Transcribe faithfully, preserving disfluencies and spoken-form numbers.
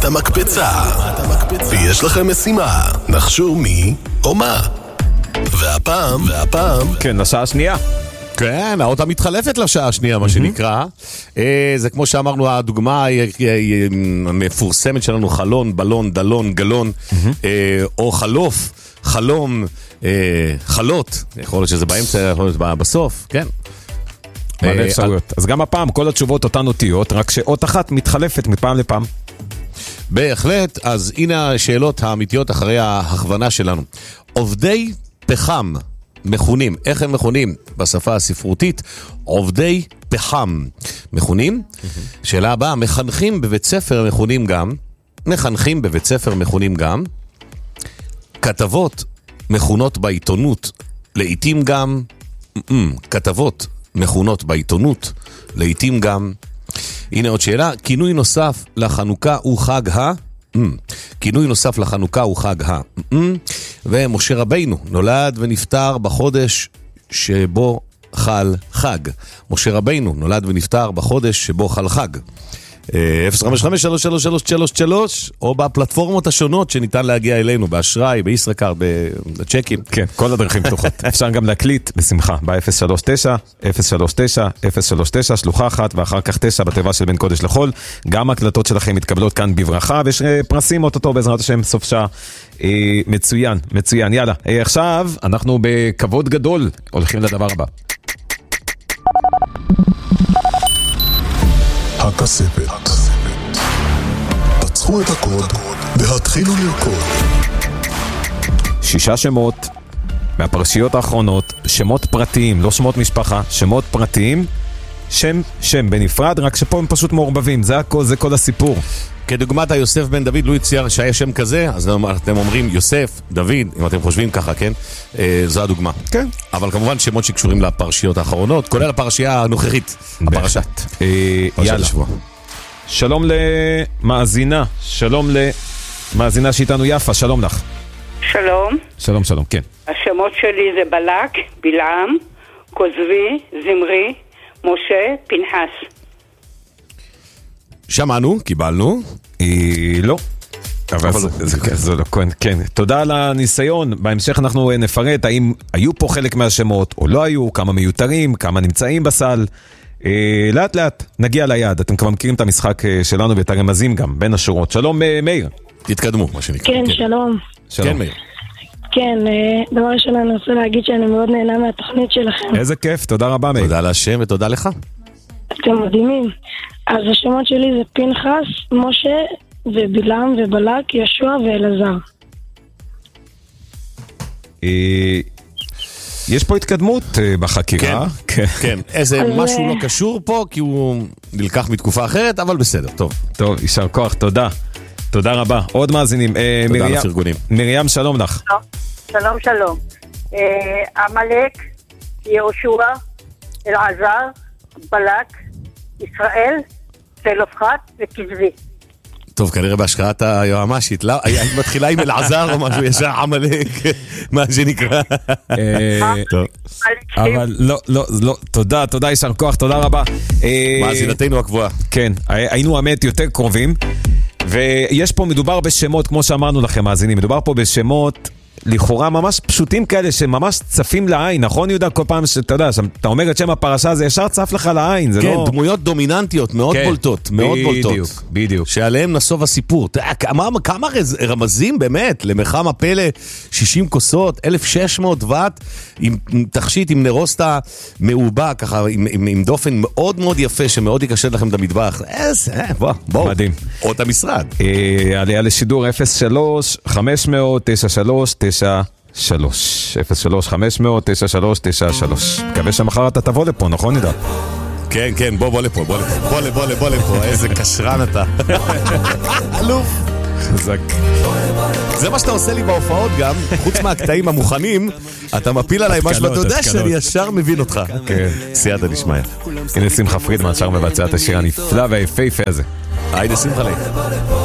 המקפצה. ויש לכם משימה, נחשו מי או מה. והפעם, והפעם... כן, לשעה השנייה. כן, האות המתחלפת לשעה השנייה, מה שנקרא. זה כמו שאמרנו, הדוגמה המפורסמת שלנו, חלון, בלון, דלון, גלון, או חלוף, חלום, חלות. יכול להיות שזה באמצע, יכול להיות בסוף, כן. מלא אפשרויות. אז גם הפעם, כל התשובות אותן אותיות, רק שאות אחת מתחלפת מפעם לפעם. בהחלט, אז הנה השאלות האמיתיות אחרי ההכוונה שלנו. עובדי פחם מכונים, איך הם מכונים בשפה הספרותית? עובדי פחם מכונים. שאלה הבאה, מחנכים בבית ספר מכונים גם, מחנכים בבית ספר מכונים גם, כתבות מכונות בעיתונות, לעתים גם, כתבות מכונות בעיתונות, לעתים גם. הנה עוד שאלה, כינוי נוסף לחנוכה הוא חג ה... כינוי נוסף לחנוכה הוא חג ה... ומשה רבינו נולד ונפטר בחודש שבו חל חג. משה רבינו נולד ונפטר בחודש שבו חל חג. אפס חמש חמש שלוש שלוש שלוש שלוש שלוש או בפלטפורמות השונות שניתן להגיע אלינו, באשראי, בישראכרט, בצ'קים. כן, כל הדרכים פתוחות. אפשר גם להקליט בשמחה, ב-אפס שלוש תשע אפס שלוש תשע אפס שלוש תשע, שלוחה אחת ואחר כך תשע בתיבה של בין קודש לחול. גם הקלטות שלכם מתקבלות כאן בברכה, ויש פרסים אוטוטו בעזרת השם סוף שעה. מצוין, מצוין, יאללה. עכשיו אנחנו בכבוד גדול הולכים לדבר הבא. הכספת. פצחו את הקוד והתחילו לרקוד. שישה שמות מהפרשיות האחרונות, שמות פרטיים, לא שמות משפחה, שמות פרטיים, שם, שם בנפרד, רק שפה הם פשוט מעורבבים, זה הכל, זה כל הסיפור. כדוגמת היוסף בן דוד, לא הציע שהיה שם כזה, אז אתם אומרים יוסף, דוד, אם אתם חושבים ככה, כן? אה, זו הדוגמה. כן. אבל כמובן שמות שקשורים לפרשיות האחרונות, כולל הפרשייה הנוכחית, הפרשת. אה, יאללה. לשבוע. שלום למאזינה, שלום למאזינה שאיתנו יפה, שלום לך. שלום. שלום, שלום, כן. השמות שלי זה בלק, בלעם, כוזבי, זמרי, משה, פנחס. שמענו, קיבלנו. לא. אבל זה לא, כן. תודה על הניסיון. בהמשך אנחנו נפרט האם היו פה חלק מהשמות או לא היו, כמה מיותרים, כמה נמצאים בסל. לאט לאט נגיע ליעד. אתם כבר מכירים את המשחק שלנו ואת הרמזים גם בין השורות. שלום מאיר. תתקדמו, מה שנקרא. כן, שלום. כן, מאיר. כן, דבר ראשון אני רוצה להגיד שאני מאוד נהנה מהתוכנית שלכם. איזה כיף, תודה רבה מאיר. תודה להשם ותודה לך. אתם מדהימים. אז השמות שלי זה פנחס, משה ובלעם ובלק, ישוע ואלעזר. יש פה התקדמות בחקירה. כן, כן. איזה משהו לא קשור פה, כי הוא נלקח מתקופה אחרת, אבל בסדר, טוב. טוב, יישר כוח, תודה. תודה רבה. עוד מאזינים. תודה לפרגונים. מרים, שלום לך. שלום, שלום. עמלק, יהושע, אלעזר, בלק, ישראל, צלופחת וכזבי. טוב, כנראה בהשקעת היועמ"שית. היית מתחילה עם אלעזר או משהו, ישר עמלק, מה שנקרא. טוב. אבל לא, לא, לא, תודה, תודה, יישר כוח, תודה רבה. מאזינתנו הקבועה. כן, היינו האמת יותר קרובים, ויש פה, מדובר בשמות, כמו שאמרנו לכם, מאזינים, מדובר פה בשמות לכאורה ממש פשוטים כאלה שממש צפים לעין, נכון יהודה? כל פעם שאתה יודע, אתה אומר את שם הפרשה זה ישר צף לך לעין, זה כן, לא... דמויות דומיננטיות, מאוד כן, בולטות, מאוד בדיוק, בולטות. בדיוק. שעליהם נסוב הסיפור. כמה, כמה רמזים באמת, למחם הפלא, שישים כוסות, אלף ושש מאות וואט, עם תכשיט, עם נרוסטה מעובה, ככה, עם, עם, עם דופן מאוד מאוד יפה, שמאוד יקשט לכם את המטבח. איזה, בוא, בואו. מדהים. עוד המשרד. אה, עליה לשידור אפס שלוש חמש מאות תשע שלוש תשע שלוש אפס שלוש חמש מאות תשע שלוש תשע שלוש. מקווה שמחר אתה תבוא לפה, נכון ידע? כן, כן, בוא, בוא לפה, בוא לפה, בוא לפה, בוא לפה, לפה, איזה קשרן אתה. אלוף. חזק. זה מה שאתה עושה לי בהופעות גם, חוץ מהקטעים המוכנים, אתה מפיל עליי משהו, ואתה יודע שאני ישר מבין אותך. כן. סייעתא דשמיא. הנה שמחה פרידמן שר מבצע את השיר הנפלא והיפהפה הזה. היידה שמחה לי.